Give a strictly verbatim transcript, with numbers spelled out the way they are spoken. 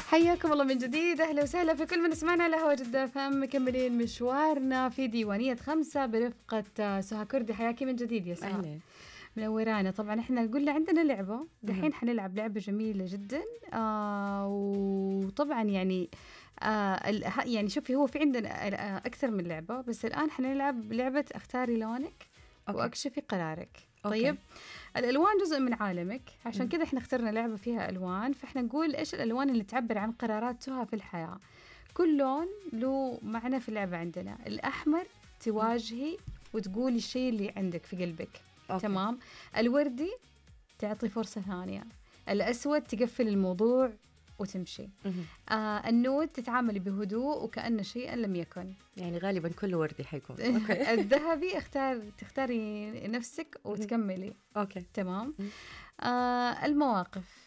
حياكم الله من جديد، أهلا وسهلا في كل من سمعنا على هوا جدة فم. مكملين مشوارنا في ديوانية خمسة برفقة سهى كردي. حياكي من جديد يا سهى. أهلا. منورانا. طبعا احنا قلنا عندنا لعبة دحين حنلعب لعبة جميلة جدا. آه وطبعا يعني آه يعني شوفي هو في عندنا آه أكثر من لعبة، بس الآن حنلعب لعبة اختاري لونك أوكي. واكشفي قرارك. طيب أوكي. الألوان جزء من عالمك، عشان كذا احنا اخترنا لعبة فيها ألوان، فاحنا نقول إيش الألوان اللي تعبر عن قراراتها في الحياة. كل لون له معنى في اللعبة عندنا. الأحمر تواجهي وتقولي الشيء اللي عندك في قلبك أوكي. تمام. الوردي تعطي فرصة ثانية. الأسود تقفل الموضوع وتمشي. آه النود تتعاملي بهدوء وكأن شيئا لم يكن، يعني غالبا كل وردي حيكون أوكي. الذهبي اختار تختاري نفسك وتكملي أوكي تمام. آه المواقف